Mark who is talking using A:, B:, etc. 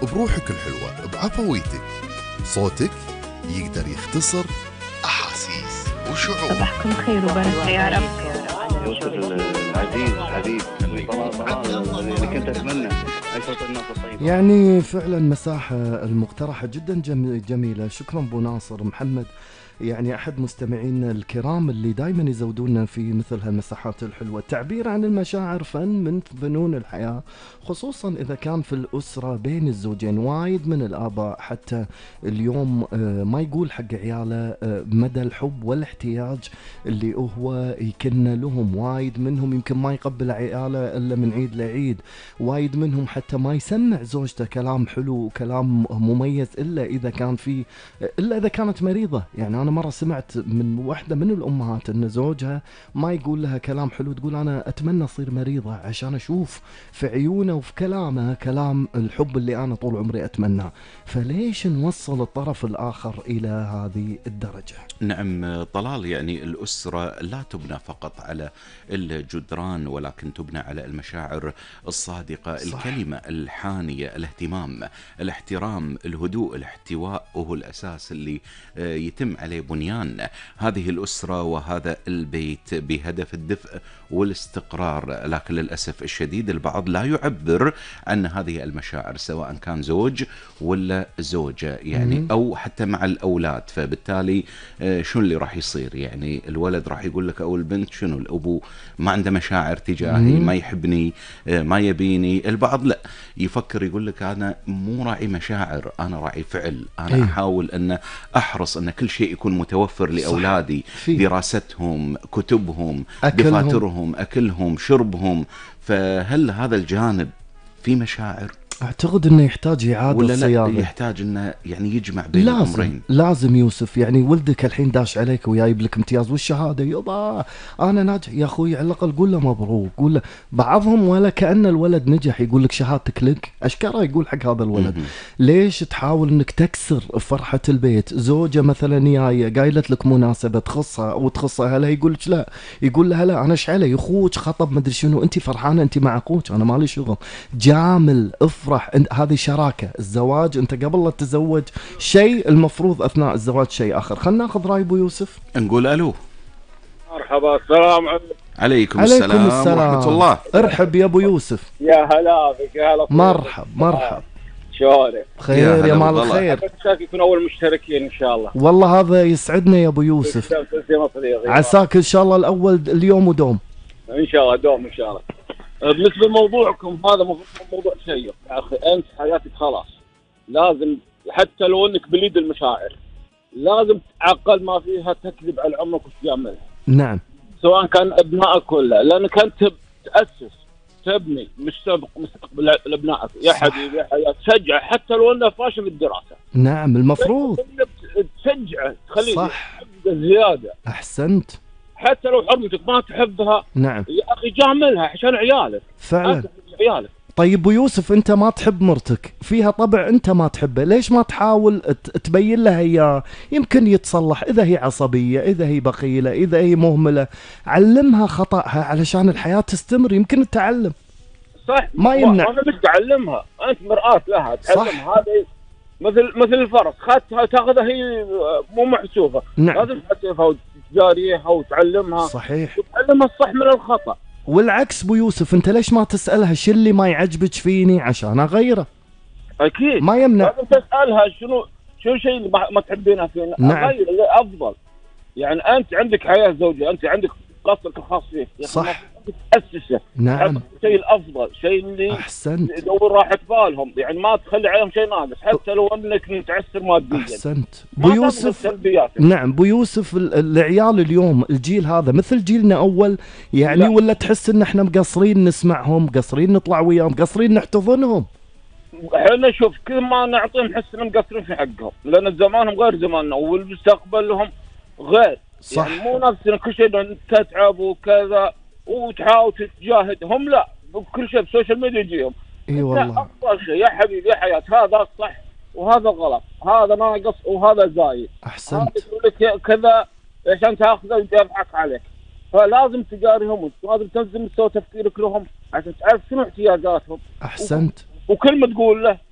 A: بروحك الحلوة بعفويتك. صوتك يقدر يختصر أحاسيس وشعور.
B: صباحكم خير وبركة يا رب.
C: يوسف العزيز حبيب اللي كنت اتمنى ان توصل الناس الطيبه.
D: يعني فعلا مساحة المقترحة جدا جميلة. شكرا ابو ناصر محمد، يعني أحد مستمعينا الكرام اللي دايما يزودونا في مثل هالمساحات الحلوة. التعبير عن المشاعر فن من فنون الحياة، خصوصا إذا كان في الأسرة بين الزوجين. وايد من الآباء حتى اليوم ما يقول حق عياله مدى الحب والاحتياج اللي هو يكن لهم. وايد منهم يمكن ما يقبل عياله إلا من عيد لعيد. وايد منهم حتى ما يسمع زوجته كلام حلو وكلام مميز إلا إذا كانت مريضة. يعني أنا مرة سمعت من واحدة من الأمهات أن زوجها ما يقول لها كلام حلو، تقول أنا أتمنى أصير مريضة عشان أشوف في عيونه وفي كلامها كلام الحب اللي أنا طول عمري أتمناه. فليش نوصل الطرف الآخر إلى هذه الدرجة؟
E: نعم طلال، يعني الأسرة لا تبنى فقط على الجدران ولكن تبنى على المشاعر الصادقة. صح. الكلمة الحانية، الاهتمام، الاحترام، الهدوء، الاحتواء وهو الأساس اللي يتم عليه بنيان هذه الأسرة وهذا البيت بهدف الدفء والاستقرار. لكن للأسف الشديد البعض لا يعبر عن هذه المشاعر، سواء كان زوج ولا زوجة يعني أو حتى مع الأولاد. فبالتالي شنو اللي راح يصير؟ يعني الولد راح يقول لك أو البنت شنو الأبو ما عنده مشاعر تجاهي، ما يحبني، ما يبيني. البعض لا يفكر يقول لك أنا مو راعي مشاعر، أنا راعي فعل. أنا أحاول أن أحرص أن كل شيء يكون متوفر لأولادي، دراستهم، كتبهم، دفاترهم، أكلهم، شربهم. فهل هذا الجانب في مشاعر؟
D: أعتقد أنه يحتاج إعادة
E: ولا
D: صياغة.
E: لا يحتاج أنه يعني يجمع بين الأمرين.
D: لازم يوسف. يعني ولدك الحين داش عليك ويايب لك امتياز والشهادة، يبا أنا ناجح يا أخوي، على الأقل قول له مبروك. قول له بعضهم ولا كأن الولد نجح يقول لك شهادتك لك، أشكره يقول حق هذا الولد. ليش تحاول أنك تكسر فرحة البيت؟ زوجة مثلا جاية قايلت لك مناسبة تخصها أو تخصها لها، يقول لك لا، يقول لها لا أنا شعلي أخوك خطب مدري شنو، أنت فرحانة أنت مع أخوك، أنا مالي شغل. جامل افرح. هذه شراكة. الزواج انت قبل لا تتزوج شيء، المفروض اثناء الزواج شيء اخر. خلنا ناخذ راي ابو يوسف.
E: نقول الو.
F: مرحبا. السلام
E: عليكم السلام ورحمة الله.
D: ارحب يا ابو يوسف.
F: يا هلا بك. يا هلا.
D: مرحب.
F: شلونك؟
D: خير يا مال الخير.
F: يكون اول مشتركين ان شاء الله.
D: والله هذا يسعدنا يا ابو يوسف. عساك ان شاء الله الاول اليوم ودوم
F: ان شاء الله. دوم ان شاء الله. بالنسبه لموضوعكم هذا موضوع شيق يا اخي. انت حياتك خلاص لازم، حتى لو انك بليد المشاعر لازم تعقل ما فيها تكذب على عمرك وتجاملها.
D: نعم.
F: سواء كان ابنائك ولا، لانك انت تاسس تبني مستقبل لابنائك يا حبيبي يا حياة. تشجعه حتى لو انه فاشل في الدراسه.
D: نعم المفروض
F: تشجعه تخليه
D: صح
F: زياده.
D: احسنت.
F: حتى لو حرمتك ما تحبها،
D: نعم
F: يا اخي جاملها عشان عيالك
D: فعلا.
F: عيالك.
D: طيب ابو يوسف، انت ما تحب مرتك، فيها طبع انت ما تحبه، ليش ما تحاول تبين لها اياه؟ يمكن يتصلح. اذا هي عصبيه، اذا هي بخيله، اذا هي مهمله، علمها خطأها علشان الحياه تستمر. يمكن التعلم
F: صح
D: ما يمنع.
F: انا بدي اعلمها، انت مرآة لها تعلمها. هذه مثل الفرس، خدتها تاخذها هي مو محسوبه.
D: نعم.
F: لازم تحسبها وتجاريها وتعلمها.
D: صحيح.
F: وتعلمها الصح من الخطأ.
D: والعكس ابو يوسف، انت ليش ما تسألها شو اللي ما يعجبك فيني عشان اغيره؟
F: اكيد
D: ما يمنع.
F: لازم تسألها شنو الشيء اللي ما تحبينه فينا.
D: نعم.
F: اغير افضل. يعني انت عندك حياه زوجيه، انت عندك قصتك الخاص فيك.
D: صح.
F: تأسسه.
D: نعم.
F: الشيء الافضل، شيء اللي
D: احسنت
F: يدور راحه بالهم. يعني ما تخلي عليهم شيء ناقص حتى لو انك متعسر ماديا.
D: احسنت ابو يوسف. نعم ابو يوسف، العيال اليوم الجيل هذا مثل جيلنا اول يعني لا. ولا تحس ان احنا مقصرين نسمعهم، مقصرين نطلع وياهم، مقصرين نحتضنهم؟
F: احنا شوف كل ما نعطيهم نحس انهم مقصرين في حقهم، لان زمانهم غير زماننا والمستقبل لهم غير.
D: صح.
F: يعني مو نفسنا كل شيء تتعب وكذا وتحاول تجاهد، هم لا كل شيء بالسوشيال ميديا يجيهم.
D: اي والله.
F: افضل شيء يا حبيبي يا حياة، هذا الصح وهذا غلط، هذا ناقص وهذا زايد.
D: احسنت.
F: يقول لك كذا عشان تاخذه ويضحك عليك. فلازم تجاريهم ولازم تنزل مستوى تفكيرك لهم عشان تعرف شنو احتياجاتهم.
D: احسنت.
F: وكلمه تقول له